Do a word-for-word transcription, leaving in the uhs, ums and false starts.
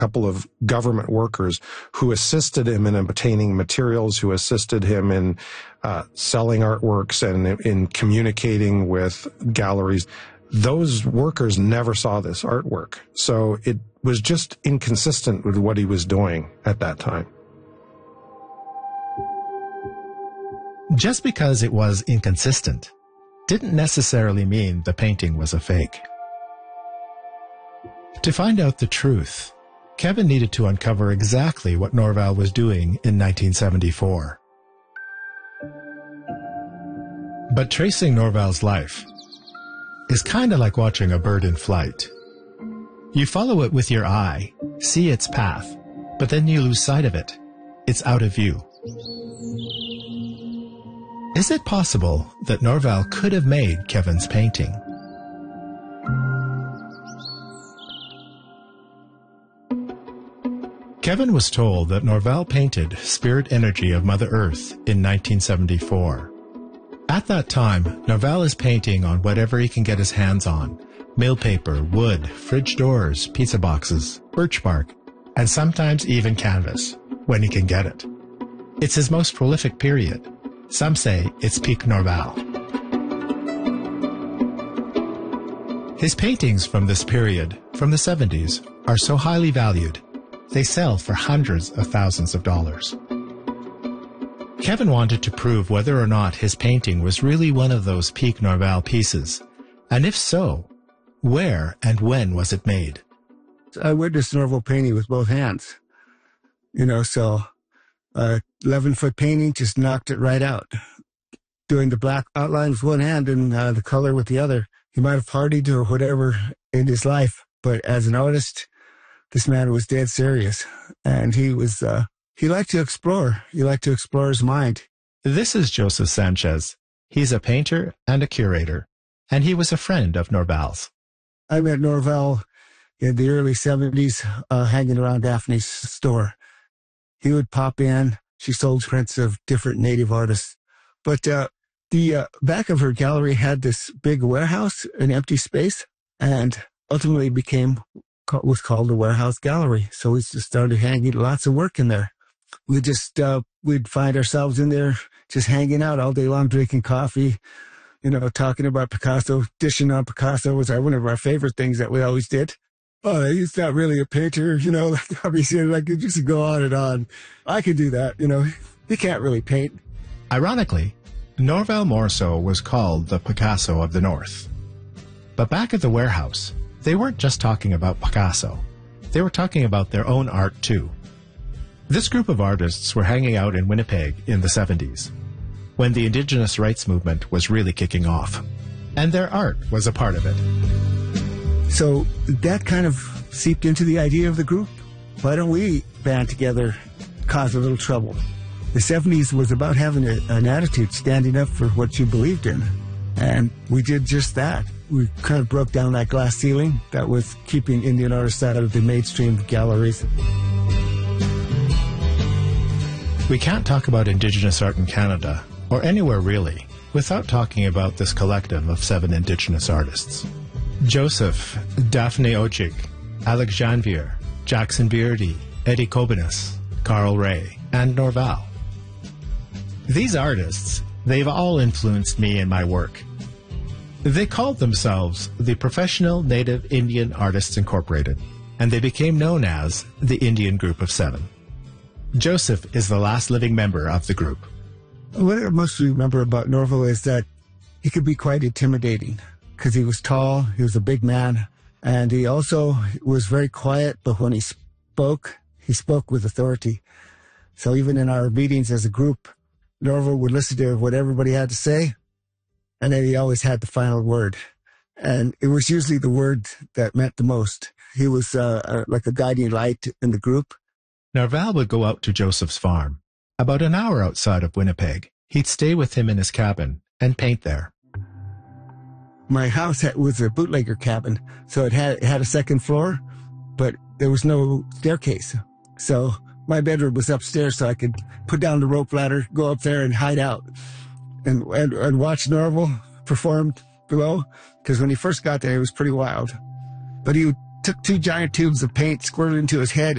couple of government workers who assisted him in obtaining materials, who assisted him in uh, selling artworks and in, in communicating with galleries. Those workers never saw this artwork. So it was just inconsistent with what he was doing at that time. Just because it was inconsistent didn't necessarily mean the painting was a fake. To find out the truth, Kevin needed to uncover exactly what Norval was doing in nineteen seventy-four. But tracing Norval's life is kind of like watching a bird in flight. You follow it with your eye, see its path, but then you lose sight of it. It's out of view. Is it possible that Norval could have made Kevin's painting? Kevin was told that Norval painted Spirit Energy of Mother Earth in nineteen seventy-four. At that time, Norval is painting on whatever he can get his hands on: mill paper, wood, fridge doors, pizza boxes, birch bark, and sometimes even canvas, when he can get it. It's his most prolific period. Some say it's peak Norval. His paintings from this period, from the seventies, are so highly valued, they sell for hundreds of thousands of dollars. Kevin wanted to prove whether or not his painting was really one of those peak Norval pieces, and if so, where and when was it made? I witnessed Norval painting with both hands, you know, so a eleven-foot painting just knocked it right out, doing the black outline with one hand and uh, the color with the other. He might have partied or whatever in his life, but as an artist, this man was dead serious, and he was, uh, he liked to explore. He liked to explore his mind. This is Joseph Sanchez. He's a painter and a curator, and he was a friend of Norval's. I met Norval in the early seventies, uh, hanging around Daphne's store. He would pop in. She sold prints of different native artists. But uh, the uh, back of her gallery had this big warehouse, an empty space, and ultimately became was called the Warehouse Gallery. So we just started hanging lots of work in there. We just, uh, we'd find ourselves in there just hanging out all day long, drinking coffee, you know, talking about Picasso. Dishing on Picasso was our, one of our favorite things that we always did. Oh, he's not really a painter, you know, like obviously, like it just go on and on. I could do that, you know, he can't really paint. Ironically, Norval Morrisseau was called the Picasso of the North. But back at the warehouse, they weren't just talking about Picasso. They were talking about their own art, too. This group of artists were hanging out in Winnipeg in the seventies, when the Indigenous rights movement was really kicking off, and their art was a part of it. So that kind of seeped into the idea of the group. Why don't we band together, cause a little trouble? The seventies was about having a, an attitude, standing up for what you believed in. And we did just that. We kind of broke down that glass ceiling that was keeping Indian artists out of the mainstream galleries. We can't talk about Indigenous art in Canada, or anywhere really, without talking about this collective of seven Indigenous artists. Joseph, Daphne Ojic, Alex Janvier, Jackson Beardy, Eddie Kobenis, Carl Ray, and Norval. These artists, they've all influenced me in my work. They called themselves the Professional Native Indian Artists Incorporated, and they became known as the Indian Group of Seven. Joseph is the last living member of the group. What I most remember about Norval is that he could be quite intimidating because he was tall, he was a big man, and he also was very quiet, but when he spoke, he spoke with authority. So even in our meetings as a group, Norval would listen to what everybody had to say, and then he always had the final word. And it was usually the word that meant the most. He was uh, uh, like a guiding light in the group. Norval would go out to Joseph's farm. About an hour outside of Winnipeg, he'd stay with him in his cabin and paint there. My house had, was a bootlegger cabin, so it had, it had a second floor, but there was no staircase. So my bedroom was upstairs, so I could put down the rope ladder, go up there and hide out and, and, and watch Norval perform below, because when he first got there, it was pretty wild. But he took two giant tubes of paint, squirted into his head,